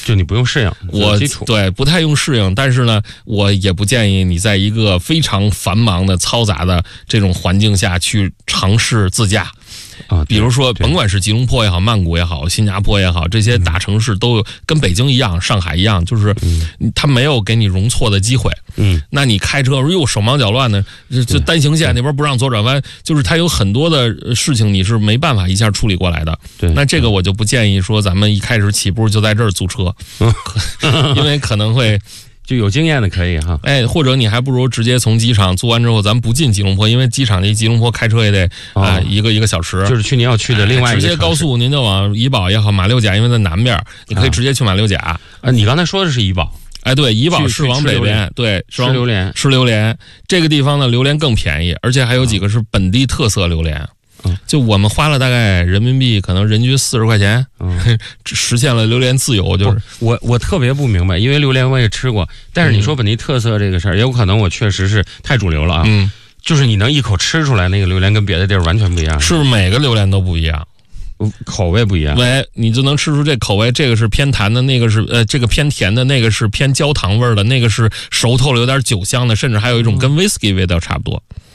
就你不用适应， 我对不太用适应，但是呢，我也不建议你在一个非常繁忙的、嘈杂的这种环境下去尝试自驾。比如说，甭管是吉隆坡也好，曼谷也好，新加坡也好，这些大城市都跟北京一样，上海一样，就是它没有给你容错的机会。那你开车又手忙脚乱的，就单行线那边不让左转弯，就是它有很多的事情你是没办法一下处理过来的。那这个我就不建议说咱们一开始起步就在这儿租车，因为可能会。 就有经验的可以哈， 或者你还不如直接从机场租完之后，咱们不进吉隆坡，因为机场离吉隆坡开车也得一个小时， 就是去你要去的另外一个直接高速，您就往怡保也好，马六甲，因为在南边，你可以直接去马六甲。 你刚才说的是怡保， 对，怡保是往北边，对， 吃榴莲， 吃榴莲，这个地方的榴莲更便宜，而且还有几个是本地特色榴莲。就我们花了大概人民币可能人均40块钱，实现了榴莲自由。就是我特别不明白，因为榴莲我也吃过，但是你说本地特色这个事儿，也有可能我确实是太主流了啊。就是你能一口吃出来那个榴莲跟别的地儿完全不一样， 是每个榴莲都不一样。 口味不一样， 你就能吃出这口味，这个是偏弹的，那个是这个偏甜的，那个是偏焦糖味的，那个是熟透了有点酒香的，甚至还有一种跟 whisky 味道差不多。